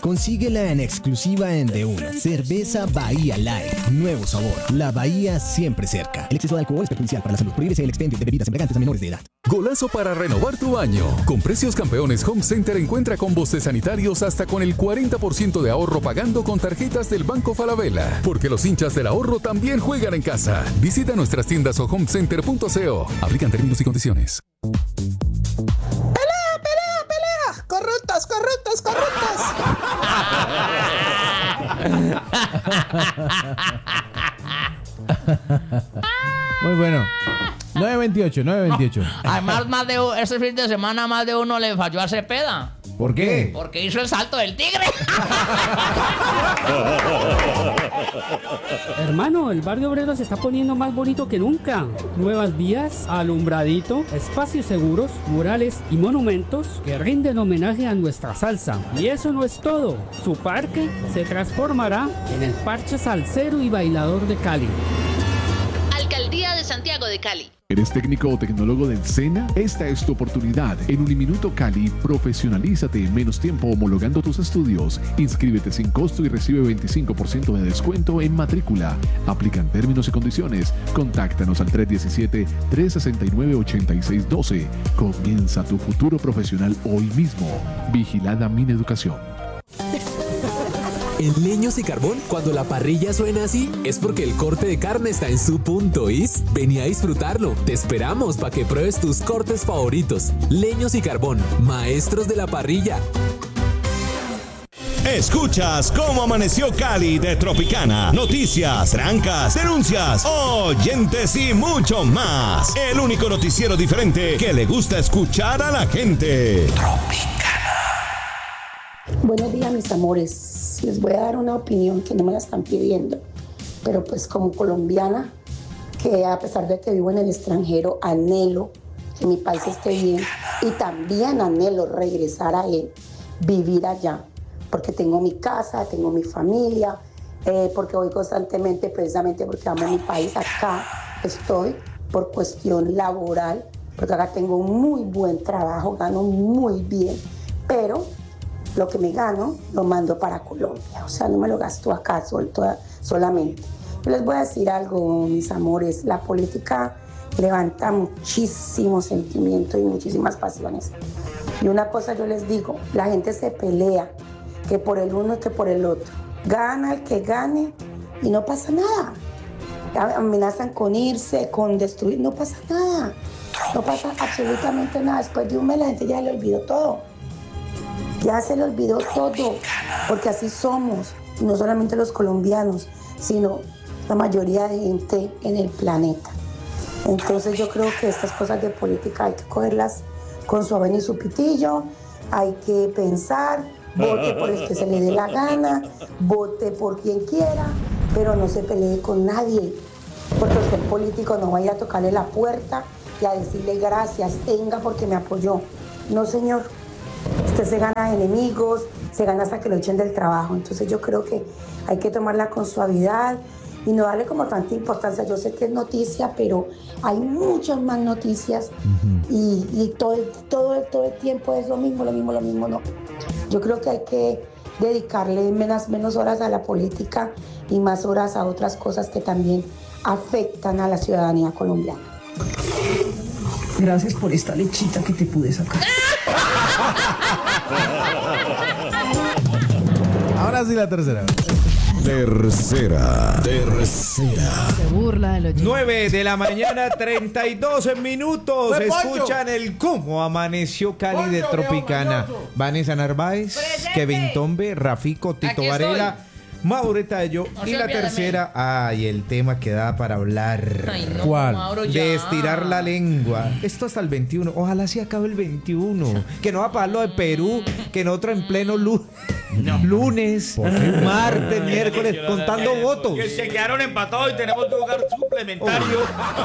Consíguela en exclusiva en D1. Cerveza Bahía Light. Nuevo sabor. La Bahía siempre cerca. El exceso de alcohol es perjudicial para la salud. Prohíbese el expendio de bebidas embriagantes a menores de edad. Golazo para renovar tu baño. Con precios campeones Home Center encuentra combos de sanitarios hasta con el 40% de ahorro pagando con tarjetas del Banco Falabella. Porque los hinchas del ahorro también juegan en casa. Visita nuestras tiendas o homecenter.co. Aplican términos y condiciones. ¡Pelea, pelea, pelea! ¡Corruptos, corruptos, corruptos! Muy bueno. 928. Además, ese fin de semana más de uno le falló a Cepeda. ¿Por qué? Porque hizo el salto del tigre. Hermano, el barrio obrero se está poniendo más bonito que nunca. Nuevas vías, alumbradito, espacios seguros, murales y monumentos que rinden homenaje a nuestra salsa. Y eso no es todo. Su parque se transformará en el parche salsero y bailador de Cali. Alcaldía de Santiago de Cali. ¿Eres técnico o tecnólogo del SENA? Esta es tu oportunidad. En Uniminuto Cali, profesionalízate en menos tiempo homologando tus estudios. Inscríbete sin costo y recibe 25% de descuento en matrícula. Aplican términos y condiciones. Contáctanos al 317-369-8612. Comienza tu futuro profesional hoy mismo. Vigilada Mineducación. En Leños y Carbón, cuando la parrilla suena así, es porque el corte de carne está en su punto, ¿is? Vení a disfrutarlo. Te esperamos para que pruebes tus cortes favoritos. Leños y Carbón, maestros de la parrilla. Escuchas cómo amaneció Cali de Tropicana. Noticias, trancas, denuncias, oyentes y mucho más. El único noticiero diferente que le gusta escuchar a la gente. Tropicana. Buenos días, mis amores. Les voy a dar una opinión que no me la están pidiendo, pero pues como colombiana, que a pesar de que vivo en el extranjero, anhelo que mi país esté bien y también anhelo regresar a él, vivir allá, porque tengo mi casa, tengo mi familia, porque voy constantemente, precisamente porque amo mi país. Acá estoy por cuestión laboral, porque acá tengo un muy buen trabajo, gano muy bien, pero lo que me gano lo mando para Colombia, o sea, no me lo gasto acá solamente. Yo les voy a decir algo, mis amores, la política levanta muchísimos sentimientos y muchísimas pasiones. Y una cosa yo les digo, la gente se pelea, que por el uno y que por el otro. Gana el que gane y no pasa nada. Amenazan con irse, con destruir, no pasa nada. No pasa absolutamente nada. Después de un mes la gente ya le olvidó todo. Ya se le olvidó todo, porque así somos, no solamente los colombianos, sino la mayoría de gente en el planeta. Entonces yo creo que estas cosas de política hay que cogerlas con su aven y su pitillo, hay que pensar, vote por el que se le dé la gana, vote por quien quiera, pero no se pelee con nadie, porque usted político no va a ir a tocarle la puerta y a decirle gracias, venga porque me apoyó. No, señor. Usted se gana enemigos, se gana hasta que lo echen del trabajo. Entonces yo creo que hay que tomarla con suavidad y no darle como tanta importancia. Yo sé que es noticia, pero hay muchas más noticias y todo el tiempo es lo mismo, no. Yo creo que hay que dedicarle menos horas a la política y más horas a otras cosas que también afectan a la ciudadanía colombiana. Gracias por esta lechita que te pude sacar. Ahora sí la tercera. Tercera. Se burla de los 9 de la mañana, 32 minutos. Escuchan el cómo amaneció Cali de Tropicana. Vanessa Narváez, Kevin Tombe, Rafico, Tito Aquí Varela, estoy. Mauro Tallo No y se la olvide de mí. tercera, el tema que da para hablar. Ay, no, ¿Cuál? Mauro, ya. De estirar la lengua. Esto hasta el 21. Ojalá se acabe el 21. Que no va a pasar lo de Perú, que nosotros en pleno lunes, martes, miércoles, contando votos. Que se quedaron empatados y tenemos que jugar suplementario.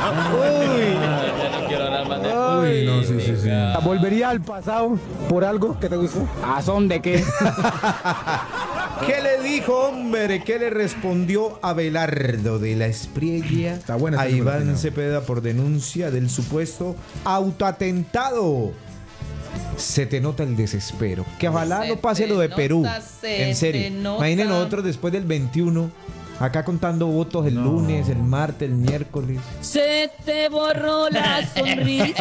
Uy. No quiero hablar más de Uy, no, sí. ¿Volvería al pasado por algo que te gustó? ¿A son de qué? ¿Qué le dijo, hombre? ¿Qué le respondió Abelardo de la Espriella Está buena a esta Iván conversación. Cepeda por denuncia del supuesto autoatentado? se te nota el desespero. Que ojalá no pase lo de Perú. En serio. Imaginen nosotros después del 21, acá contando votos el lunes, el martes, el miércoles. Se te borró la sonrisa.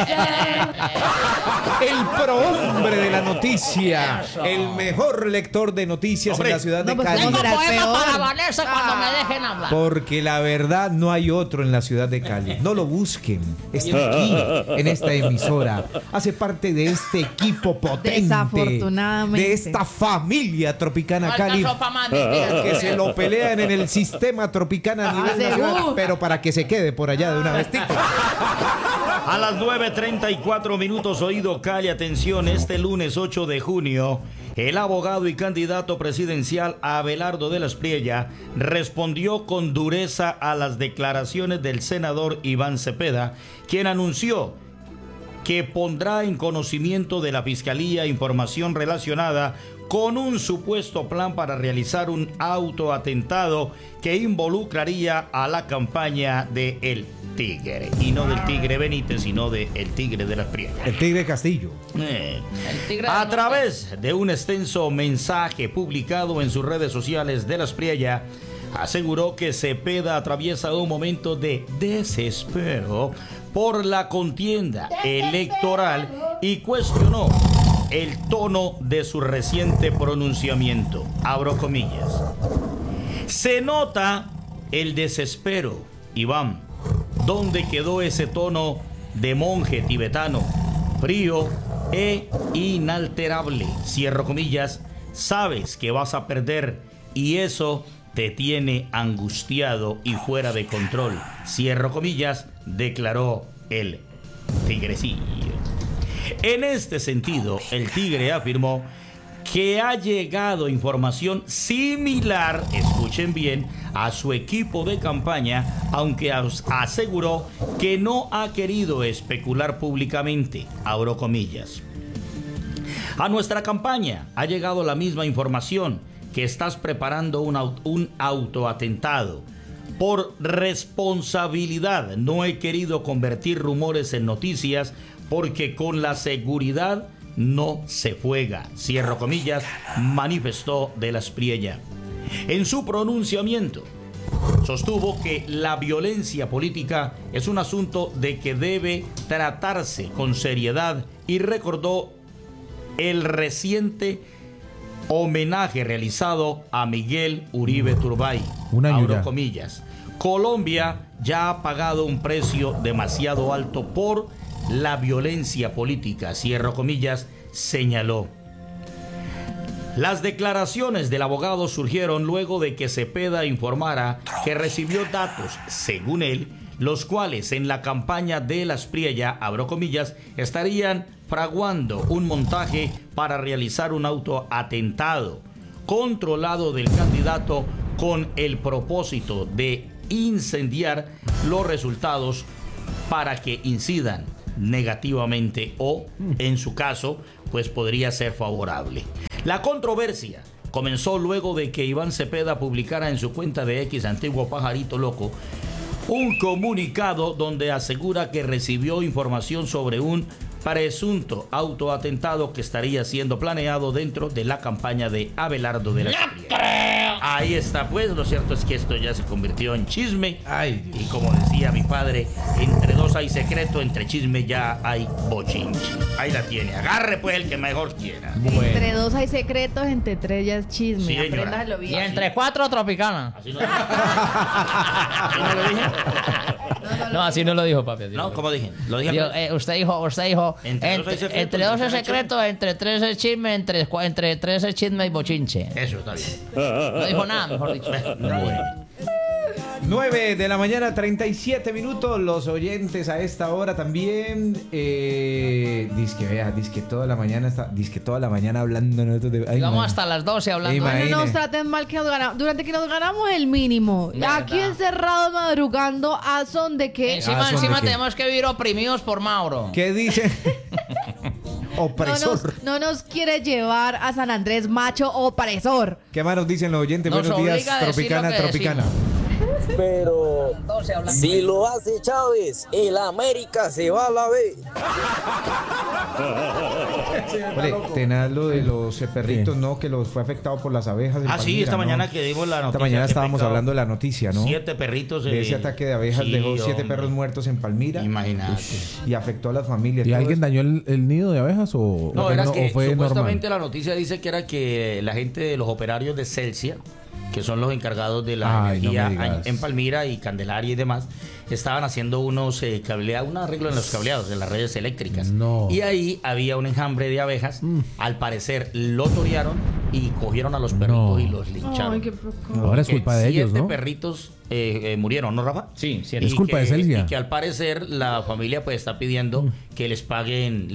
El prohombre de la noticia. El mejor lector de noticias en la ciudad de Cali. Tengo poema para Vanessa cuando me dejen hablar. Porque la verdad no hay otro en la ciudad de Cali. No lo busquen. Está aquí, en esta emisora. Hace parte de este equipo potente. Desafortunadamente. De esta familia Tropicana Cali. Que se lo pelean en el sistema Tropicana a nivel nacional. Pero para que se quede por allá de una vez. A las 9:34 minutos, oído Cali, atención, este lunes 8 de junio, el abogado y candidato presidencial Abelardo de la Espriella respondió con dureza a las declaraciones del senador Iván Cepeda, quien anunció que pondrá en conocimiento de la Fiscalía información relacionada con un supuesto plan para realizar un autoatentado que involucraría a la campaña de El Tigre. Y no del Tigre Benítez, sino de El Tigre de la Espriella. El Tigre Castillo. A través de un extenso mensaje publicado en sus redes sociales, de la Espriella aseguró que Cepeda atraviesa un momento de desespero por la contienda electoral y cuestionó el tono de su reciente pronunciamiento. Abro comillas. Se nota el desespero, Iván. ¿Dónde quedó ese tono de monje tibetano? Frío e inalterable. Cierro comillas. Sabes que vas a perder y eso te tiene angustiado y fuera de control. Cierro comillas, declaró el tigrecillo. En este sentido, el Tigre afirmó que ha llegado información similar, escuchen bien, a su equipo de campaña, aunque aseguró que no ha querido especular públicamente, abro comillas. A nuestra campaña ha llegado la misma información, que estás preparando un autoatentado. Por responsabilidad no he querido convertir rumores en noticias porque con la seguridad no se juega, cierro comillas, manifestó de la Espriella. En su pronunciamiento sostuvo que la violencia política es un asunto de que debe tratarse con seriedad y recordó el reciente homenaje realizado a Miguel Uribe Turbay. Abro comillas. Colombia ya ha pagado un precio demasiado alto por la violencia política, cierro comillas, señaló. Las declaraciones del abogado surgieron luego de que Cepeda informara que recibió datos, según él, los cuales en la campaña de la Espriella, abro comillas, estarían fraguando un montaje para realizar un autoatentado controlado del candidato con el propósito de incendiar los resultados para que incidan negativamente o, en su caso, pues podría ser favorable. La controversia comenzó luego de que Iván Cepeda publicara en su cuenta de X, antiguo Pajarito Loco, un comunicado donde asegura que recibió información sobre un presunto autoatentado que estaría siendo planeado dentro de la campaña de Abelardo de la Espriella. Ahí está, pues, lo cierto es que esto ya se convirtió en chisme. Ay, y como decía mi padre, entre dos hay secreto, entre chisme ya hay bochinche. Ahí la tiene, agarre pues el que mejor quiera. Entre dos hay secretos, entre tres ya es chisme. Sí, apréndalo bien. Y entre cuatro Tropicana. ¿Así no lo dije? No, así no lo dijo, papi. No, ¿cómo dije? Lo dije. Usted dijo, entre dos es secreto, entre tres es chisme, entre tres es chisme y bochinche. Eso está bien. No dijo nada, mejor dicho. Bueno. 9 de la mañana, 37 minutos. Los oyentes a esta hora también. Disque toda la mañana hablando nosotros de. Vamos hasta las 12 hablando. No nos traten mal, que nos ganamos. Durante que nos ganamos el mínimo. ¿Verdad? Aquí encerrados madrugando a son de que. Encima tenemos que vivir oprimidos por Mauro. ¿Qué dice? Opresor. No nos quiere llevar a San Andrés, macho opresor. ¿Qué más nos dicen los oyentes? Nos Buenos días, obliga a decir Tropicana, lo que Tropicana. Pero si lo hace Chávez, el América se va a la B. Hombre, tenaz lo de los perritos, ¿no? Que los fue afectado por las abejas. en Ah, sí, Palmira, esta ¿no? mañana que dimos la noticia. Esta mañana que estábamos afectó hablando de la noticia, ¿no? 7 perritos. De ese ataque de abejas sí, dejó 7 hombre. perros muertos en Palmira. Imagínate. Y afectó a las familias. ¿Y Todo alguien esto. dañó el nido de abejas o No, era o que fue supuestamente normal? la noticia dice que era que la gente de los operarios de Celsia, que son los encargados de la Ay, no me energía digas. en Palmira y Candelaria y demás, estaban haciendo un arreglo en los cableados de las redes eléctricas. No. Y ahí había un enjambre de abejas. Al parecer lo torearon y cogieron a los perritos y los lincharon. Ay, qué poco. Ahora es culpa de ellos, 7 ¿no? perritos murieron, ¿no, Rafa? Sí, sí. Es culpa de Celsia. Y que al parecer la familia pues está pidiendo que les paguen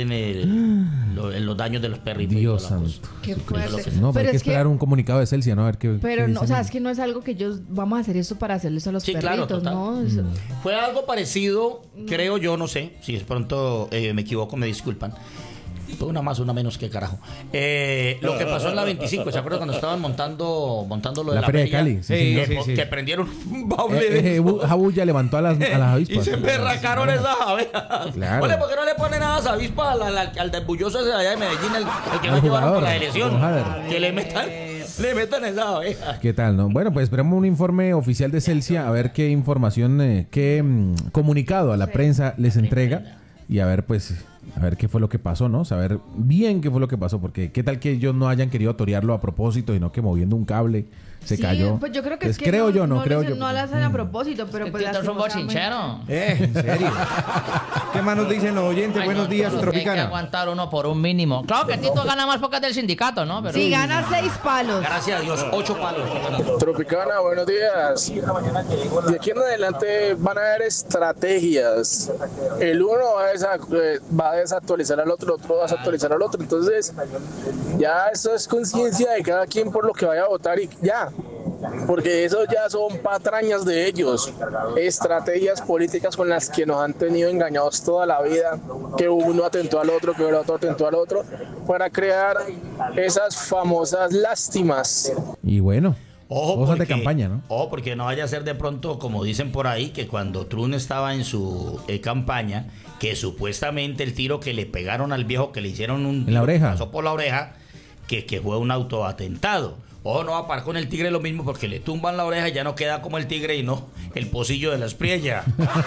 los daños de los perritos. Dios y toda la cosa. santo. Qué fuerte. No, pero hay Pero que es que- esperar un comunicado de Celsia, ¿no? A ver qué. Pero qué no, o sea, dicen. es que no es algo que ellos vamos a hacer eso para hacerles a los Sí, claro, perritos, total. ¿no? Eso- Fue algo parecido, creo yo, no sé, si es pronto me equivoco, me disculpan. Fue una más, una menos, que carajo. Lo que pasó en la 25, ¿se acuerdan cuando estaban montando lo de La la Feria de feria? Cali, sí, señor. Que prendieron un baule de Jabu ya levantó a las avispas. y se emberracaron esas abejas. Claro. Oye, ¿por qué no le ponen a las avispas al desbulloso ese de allá de Medellín, el que Al no llevaron jugador, por la elección? Hader. Que le metan esas abejas. ¿Qué tal, no? Bueno, pues esperamos un informe oficial de Celsia, a ver qué información, qué comunicado a la prensa les entrega y a ver, pues, a ver qué fue lo que pasó, ¿no? Saber bien qué fue lo que pasó, porque qué tal que ellos no hayan querido torearlo a propósito, sino que moviendo un cable se Sí, cayó. pues yo creo que Pues es que creo yo, no creo les- yo. no lo hacen a propósito, pero pues Tito es un bochinchero. ¿En serio? ¿Qué más nos dicen los oyentes? Ay, Buenos no, días, pero Hay que Tropicana. aguantar uno por un mínimo. Claro que Tito gana más porque es del sindicato, ¿no? Pero... Si gana 6 palos. Gracias a Dios, 8 palos. Tropicana, buenos días. De aquí en adelante van a haber estrategias. El uno va a desactualizar al otro, el otro va a desactualizar al otro. Entonces, ya eso es conciencia de cada quien por lo que vaya a votar y ya. Porque eso ya son patrañas de ellos, estrategias políticas con las que nos han tenido engañados toda la vida, que uno atentó al otro, que el otro atentó al otro, para crear esas famosas lástimas. Y bueno, Ojo cosas de porque- campaña, ¿no? Ojo, porque no vaya a ser de pronto, como dicen por ahí, que cuando Trump estaba en su campaña, que supuestamente el tiro que le pegaron al viejo, que le hicieron un En la tiro que oreja. pasó por la oreja, que fue un autoatentado. Ojo, no va a parar con el tigre lo mismo, porque le tumban la oreja y ya no queda como el tigre y no el pocillo de la espriella.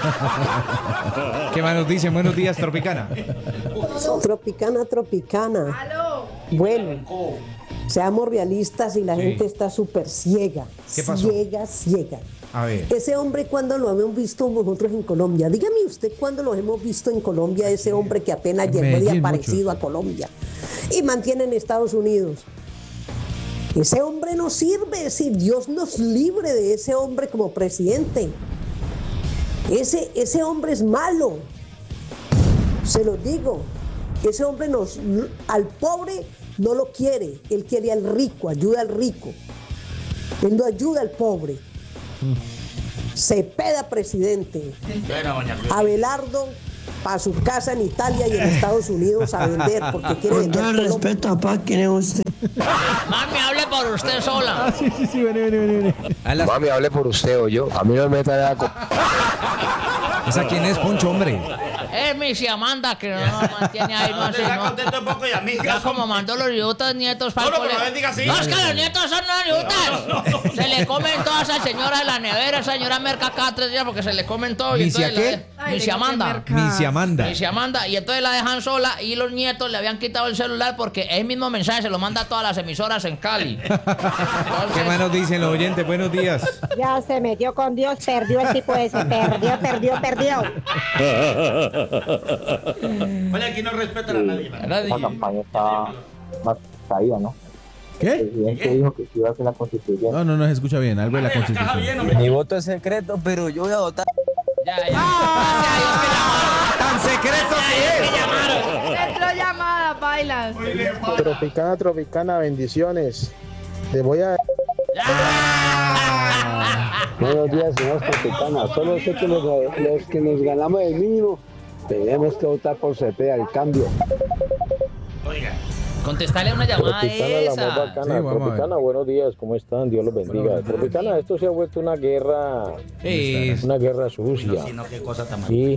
¿Qué más nos dicen? Buenos días, Tropicana. Tropicana. Bueno, seamos realistas y la gente está súper ciega. ¿Qué pasó? Ciega. A ver. Ese hombre, ¿cuándo lo hemos visto nosotros en Colombia? Dígame usted cuándo lo hemos visto en Colombia, ese hombre que apenas llegó de Medellín, aparecido a Colombia y mantiene en Estados Unidos. Ese hombre no sirve, si Dios nos libre de ese hombre como presidente. Ese hombre es malo. Se lo digo. Ese hombre al pobre no lo quiere. Él quiere al rico, ayuda al rico. Él no ayuda al pobre. Cepeda presidente. Bueno, doña Luisa. Abelardo para su casa en Italia y en Estados Unidos a vender porque quiere Con vender todo el Colombia. respeto, papá, ¿quién es usted? Mami, hable por usted sola. Sí, vene. Mami, hable por usted o yo. A mí no me metan en la ¿Esa quién es, Poncho, hombre? Es mi Amanda que no nos mantiene ahí, no así, Está ¿no? contento un poco y amiga. Ya como mandó los yutas nietos para No, el no, pero colegio. no diga así. No, es que los nietos son yutas. Se le comen todas a esa señora de la nevera, esa señora merca cada 3 días porque se le comen todo. Y ¿Misia entonces qué? Misi Amanda. Misia Amanda. Misi Amanda. Y entonces la dejan sola y los nietos le habían quitado el celular porque el mismo mensaje se lo manda a todas las emisoras en Cali. ¿Qué más nos dicen los oyentes? Buenos días. Ya se metió con Dios, perdió el tipo ese, perdió. Oye, aquí no respetan a nadie. La campaña está más caída, ¿no? ¿Qué? El presidente dijo que se iba a hacer la constitución. No se escucha bien, algo de la constitución. Mi voto es secreto, pero yo voy a votar. ¡Tan secreto que es! Entró llamada, bailas. Tropicana, bendiciones. Le voy a... Buenos días, señor Tropicana. Solo sé que los que nos ganamos el mínimo tenemos que votar por Cepeda, el cambio. Oiga, Contestale una llamada Tropicana, la esa. más bacana. Sí, vamos a ver. Tropicana, buenos días, ¿cómo están? Dios los bendiga. Tropicana, esto se ha vuelto una guerra sucia. Sí, no, qué cosa tan Y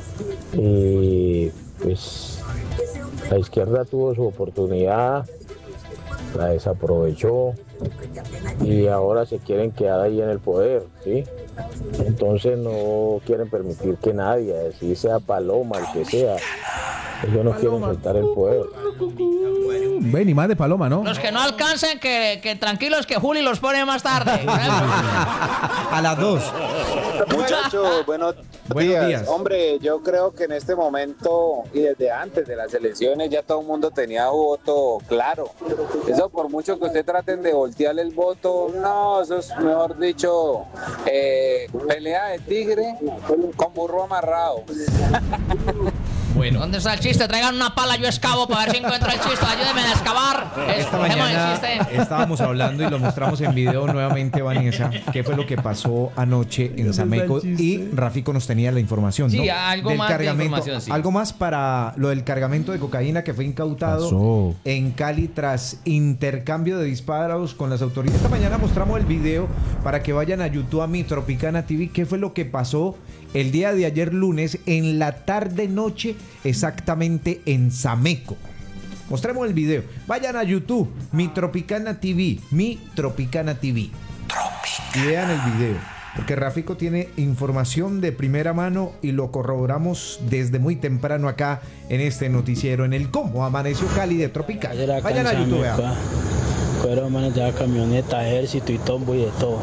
pues la izquierda tuvo su oportunidad, la desaprovechó y ahora se quieren quedar ahí en el poder, ¿sí? Entonces no quieren permitir que nadie, así sea Paloma, el que sea, ellos no quieren soltar el poder. Ven, y más de Paloma, ¿no? Los que no alcancen, que tranquilos, que Juli los pone más tarde. A las 2. Muchachos, buenos días. Hombre, yo creo que en este momento y desde antes de las elecciones ya todo el mundo tenía voto claro. Eso por mucho que usted traten de voltearle el voto, no, eso es mejor dicho pelea de tigre con burro amarrado. Bueno. ¿Dónde está el chiste? Traigan una pala, yo excavo para ver si encuentro el chiste. Ayúdenme a excavar. Esta mañana estábamos hablando y lo mostramos en video nuevamente, Vanessa, qué fue lo que pasó anoche en Sameco, y Rafico nos tenía la información, ¿no? Sí, algo del más de cargamento, información, sí. algo más para lo del cargamento de cocaína que fue incautado en Cali tras intercambio de disparos con las autoridades. Esta mañana mostramos el video para que vayan a YouTube, a Mi Tropicana TV, qué fue lo que pasó el día de ayer lunes en la tarde-noche, exactamente en Sameco. Mostremos el video. Vayan a YouTube, Mi Tropicana TV, Mi Tropicana TV. Y vean el video, porque Rafico tiene información de primera mano y lo corroboramos desde muy temprano acá en este noticiero, en el Cómo Amaneció Cali de Tropicana. Vayan a YouTube, vean. Fueron manos de la camioneta, ejército y tombo y de todo.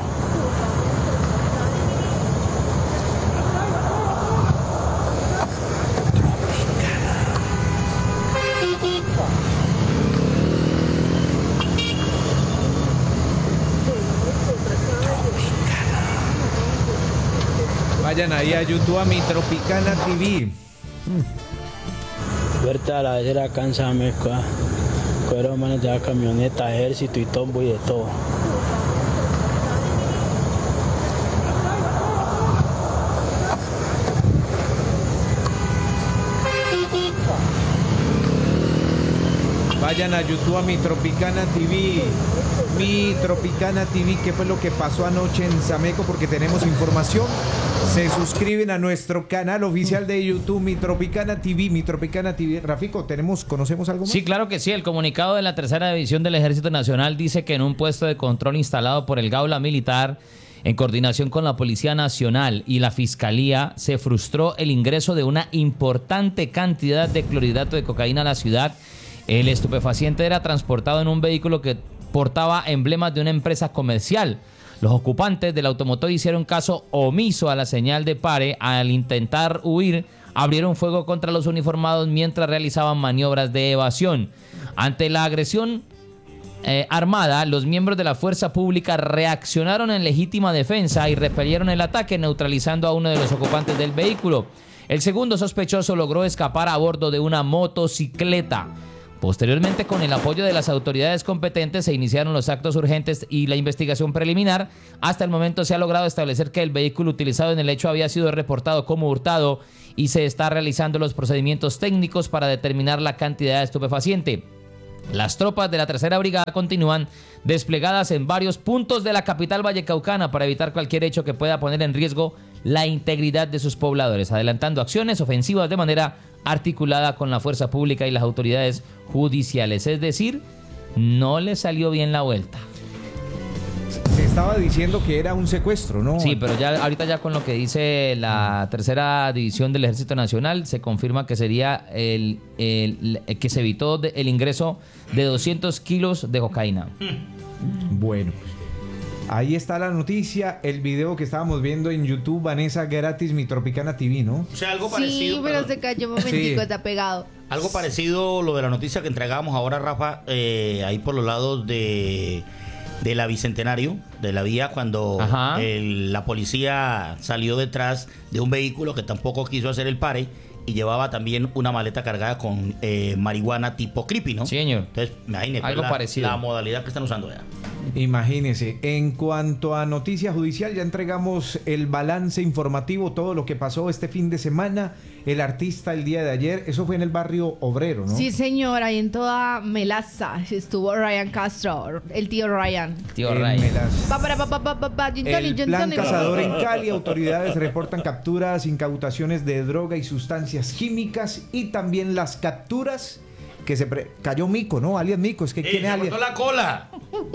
Vayan ahí a YouTube, a Mi Tropicana TV. Verte a la vez era Sameco. Fueron manos de la camioneta, ejército y tombo y de todo. Vayan a YouTube, a Mi Tropicana TV. Mi Tropicana TV, ¿qué fue lo que pasó anoche en Sameco? Porque tenemos información. Se suscriben a nuestro canal oficial de YouTube, Mi Tropicana TV, Mi Tropicana TV. Rafico, ¿conocemos algo más? Sí, claro que sí. El comunicado de la Tercera División del Ejército Nacional dice que en un puesto de control instalado por el Gaula Militar, en coordinación con la Policía Nacional y la Fiscalía, se frustró el ingreso de una importante cantidad de clorhidrato de cocaína a la ciudad. El estupefaciente era transportado en un vehículo que portaba emblemas de una empresa comercial. Los ocupantes del automotor hicieron caso omiso a la señal de pare. Al intentar huir, abrieron fuego contra los uniformados mientras realizaban maniobras de evasión. Ante la agresión armada, los miembros de la fuerza pública reaccionaron en legítima defensa y repelieron el ataque, neutralizando a uno de los ocupantes del vehículo. El segundo sospechoso logró escapar a bordo de una motocicleta. Posteriormente, con el apoyo de las autoridades competentes, se iniciaron los actos urgentes y la investigación preliminar. Hasta el momento se ha logrado establecer que el vehículo utilizado en el hecho había sido reportado como hurtado y se está realizando los procedimientos técnicos para determinar la cantidad de estupefaciente. Las tropas de la Tercera Brigada continúan desplegadas en varios puntos de la capital vallecaucana para evitar cualquier hecho que pueda poner en riesgo la integridad de sus pobladores, adelantando acciones ofensivas de manera articulada con la fuerza pública y las autoridades judiciales. Es decir, no le salió bien la vuelta. Se estaba diciendo que era un secuestro, ¿no? Sí, pero ya ahorita ya con lo que dice la Tercera División del Ejército Nacional se confirma que sería el que se evitó el ingreso de 200 kilos de cocaína. Bueno, ahí está la noticia, el video que estábamos viendo en YouTube, Vanessa, gratis, Mi Tropicana TV, ¿no? O sea, algo Sí, parecido. pero se cayó un momentico, está pegado. Algo parecido lo de la noticia que entregábamos ahora, Rafa, ahí por los lados de la Bicentenario, de la vía, cuando la policía salió detrás de un vehículo que tampoco quiso hacer el pare y llevaba también una maleta cargada con marihuana tipo creepy, ¿no? Sí, señor. Entonces, imagínate algo parecido. La modalidad que están usando ya. Imagínese, en cuanto a noticia judicial, ya entregamos el balance informativo, todo lo que pasó este fin de semana. El artista el día de ayer, eso fue en el barrio Obrero, ¿no? Sí, señor, ahí en toda Melaza estuvo Ryan Castro, el tío Ryan. El plan cazador en Cali, autoridades reportan capturas, incautaciones de droga y sustancias químicas y también las capturas que cayó Mico, ¿no? Alias Mico, es que ¿quién es alias? ¡Se cortó la cola!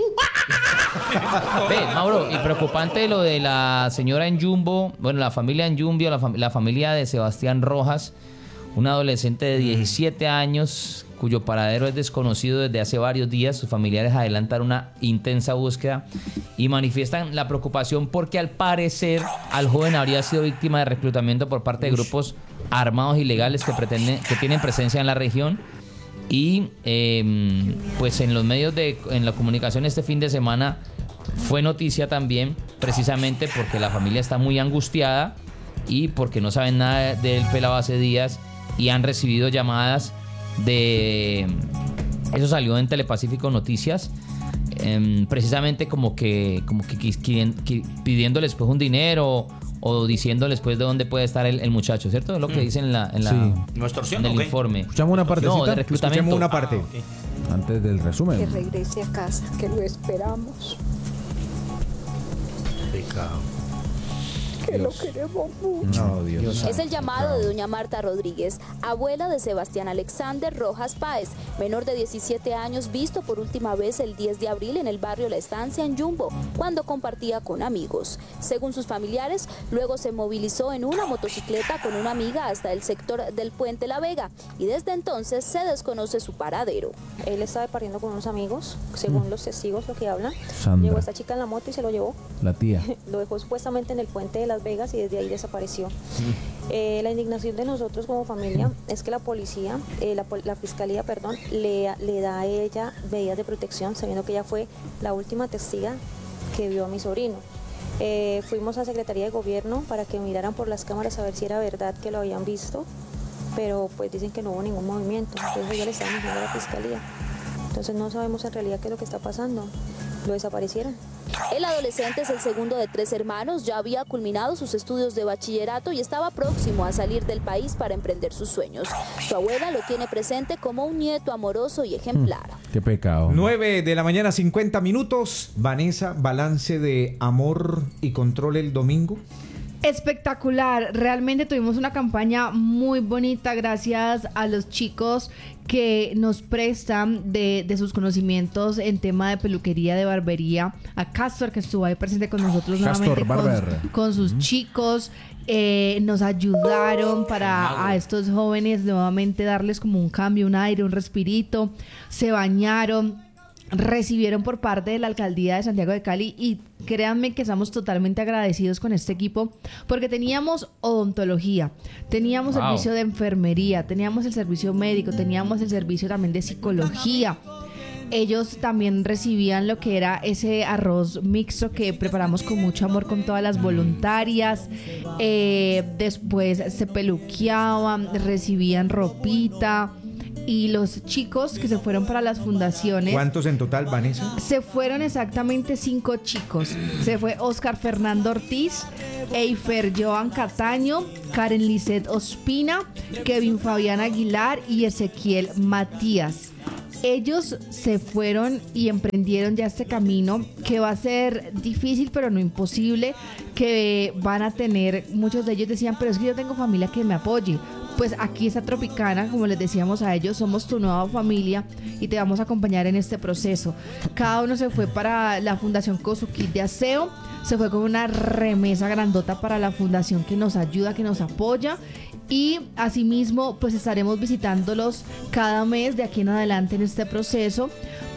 Ve, Mauro, y preocupante lo de la señora en Jumbo, bueno, la familia en Jumbo, la familia de Sebastián Rojas, un adolescente de 17 años cuyo paradero es desconocido desde hace varios días. Sus familiares adelantan una intensa búsqueda y manifiestan la preocupación porque al parecer al joven habría sido víctima de reclutamiento por parte de grupos armados ilegales que tienen presencia en la región. Y pues en los medios en la comunicación este fin de semana fue noticia también, precisamente porque la familia está muy angustiada y porque no saben nada del pelado hace días y han recibido llamadas de... Eso salió en Telepacífico Noticias, precisamente como que pidiéndoles pues un dinero o diciéndoles pues de dónde puede estar el muchacho, ¿cierto? Es lo que dicen en el informe. ¿Escuchamos una partecita? No, de reclutamiento. Escuchemos una parte. Antes del resumen. Que regrese a casa, que lo esperamos. Pecado. Que lo queremos mucho. No, Dios. Es el llamado de doña Marta Rodríguez, abuela de Sebastián Alexander Rojas Páez, menor de 17 años, visto por última vez el 10 de abril en el barrio La Estancia en Jumbo, cuando compartía con amigos. Según sus familiares, luego se movilizó en una motocicleta con una amiga hasta el sector del Puente La Vega y desde entonces se desconoce su paradero. Él estaba partiendo con unos amigos, según los testigos lo que hablan. Sandra. Llegó esta chica en la moto y se lo llevó. La tía. Lo dejó supuestamente en el Puente de Las Vegas y desde ahí desapareció. La indignación de nosotros como familia es que la policía, la fiscalía, perdón, le da a ella medidas de protección, sabiendo que ella fue la última testiga que vio a mi sobrino. Fuimos a Secretaría de Gobierno para que miraran por las cámaras a ver si era verdad que lo habían visto, pero pues dicen que no hubo ningún movimiento, entonces ya le estaban diciendo a la fiscalía. Entonces no sabemos en realidad qué es lo que está pasando. Lo desaparecieron. El adolescente es el segundo de 3 hermanos, ya había culminado sus estudios de bachillerato y estaba próximo a salir del país para emprender sus sueños. Su abuela lo tiene presente como un nieto amoroso y ejemplar. Qué pecado. 9 de la mañana, 50 minutos. Vanessa, balance de amor y control el domingo. Espectacular, realmente tuvimos una campaña muy bonita gracias a los chicos que nos prestan de sus conocimientos en tema de peluquería, de barbería, a Castor que estuvo ahí presente con nosotros Castor nuevamente con sus chicos, nos ayudaron para a estos jóvenes nuevamente darles como un cambio, un aire, un respirito, se bañaron, recibieron por parte de la Alcaldía de Santiago de Cali y créanme que estamos totalmente agradecidos con este equipo porque teníamos odontología, teníamos servicio de enfermería, teníamos el servicio médico, teníamos el servicio también de psicología. Ellos también recibían lo que era ese arroz mixto que preparamos con mucho amor con todas las voluntarias. Después se peluqueaban, recibían ropita. Y los chicos que se fueron para las fundaciones... ¿Cuántos en total, Vanessa? Se fueron exactamente 5 chicos. Se fue Oscar Fernando Ortiz, Eifer Joan Cataño, Karen Lisset Ospina, Kevin Fabián Aguilar y Ezequiel Matías. Ellos se fueron y emprendieron ya este camino que va a ser difícil pero no imposible, que van a tener, muchos de ellos decían, pero es que yo tengo familia que me apoye. Pues aquí está Tropicana, como les decíamos a ellos, somos tu nueva familia y te vamos a acompañar en este proceso. Cada uno se fue para la Fundación con su kit de aseo, se fue con una remesa grandota para la fundación que nos ayuda, que nos apoya. Y asimismo, pues estaremos visitándolos cada mes de aquí en adelante en este proceso